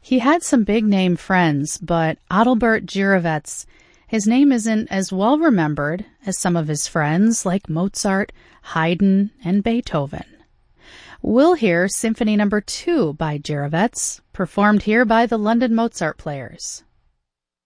He had some big-name friends, but Adalbert Gyrowetz, his name isn't as well remembered as some of his friends like Mozart, Haydn, and Beethoven. We'll hear Symphony No. 2 by Gyrowetz, performed here by the London Mozart Players.